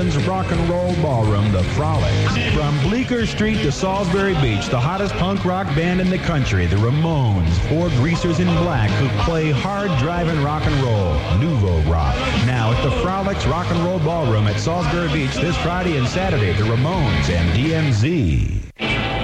Portland's rock and roll ballroom, the Frolics. From Bleecker Street to Salisbury Beach, the hottest punk rock band in the country, the Ramones, four greasers in black who play hard-driving rock and roll, nouveau rock. Now at the Frolics Rock and Roll Ballroom at Salisbury Beach this Friday and Saturday, the Ramones and DMZ.